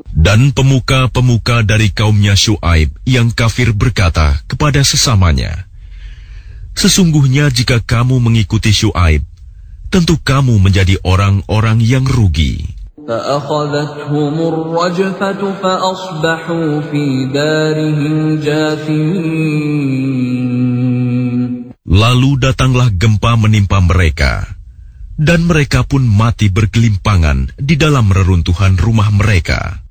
Dan pemuka-pemuka dari kaumnya Syuaib yang kafir berkata kepada sesamanya, "Sesungguhnya jika kamu mengikuti Syuaib, tentu kamu menjadi orang-orang yang rugi." فَأَخَذَتْهُمُ الرَّجْفَةُ فَأَصْبَحُوا فِي دَارِهِمْ جَاثِمِينَ. Lalu datanglah gempa menimpa mereka, dan mereka pun mati bergelimpangan di dalam reruntuhan rumah mereka.